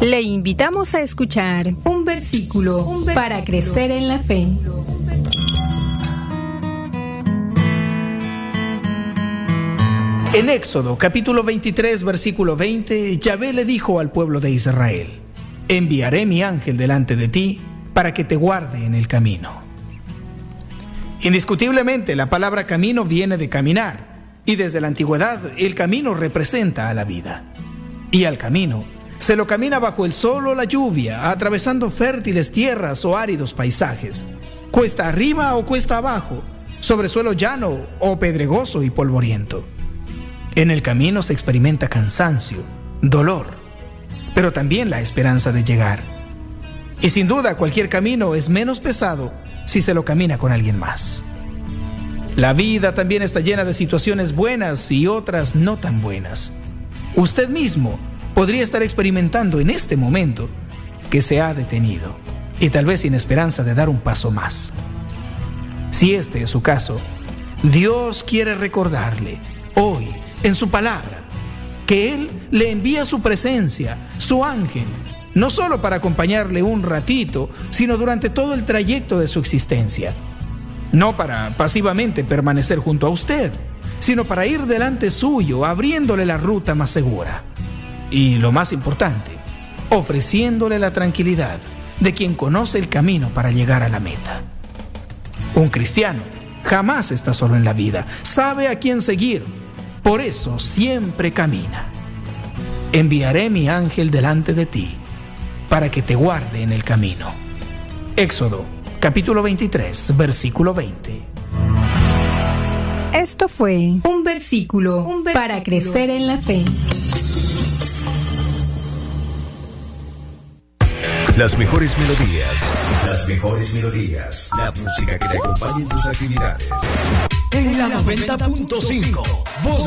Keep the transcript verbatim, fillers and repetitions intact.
Le invitamos a escuchar un versículo, un versículo para crecer en la fe. En Éxodo, capítulo veintitrés, versículo veinte, Yahvé le dijo al pueblo de Israel: enviaré mi ángel delante de ti para que te guarde en el camino. Indiscutiblemente, la palabra camino viene de caminar, y desde la antigüedad el camino representa a la vida. Y al camino se lo camina bajo el sol o la lluvia, atravesando fértiles tierras o áridos paisajes, cuesta arriba o cuesta abajo, sobre suelo llano o pedregoso y polvoriento. En el camino se experimenta cansancio, dolor, pero también la esperanza de llegar. Y sin duda cualquier camino es menos pesado si se lo camina con alguien más. La vida también está llena de situaciones buenas y otras no tan buenas. Usted mismo podría estar experimentando en este momento que se ha detenido y tal vez sin esperanza de dar un paso más. Si este es su caso, Dios quiere recordarle hoy en su palabra que Él le envía su presencia, su ángel, no solo para acompañarle un ratito, sino durante todo el trayecto de su existencia. No para pasivamente permanecer junto a usted, sino para ir delante suyo, abriéndole la ruta más segura. Y lo más importante, ofreciéndole la tranquilidad de quien conoce el camino para llegar a la meta. Un cristiano jamás está solo en la vida, sabe a quién seguir, por eso siempre camina. Enviaré mi ángel delante de ti para que te guarde en el camino. Éxodo, capítulo veintitrés, versículo veinte. Esto fue un versículo, un versículo para crecer en la fe. Las mejores melodías, las mejores melodías, la música que te acompañe en tus actividades. En la noventa punto cinco, voz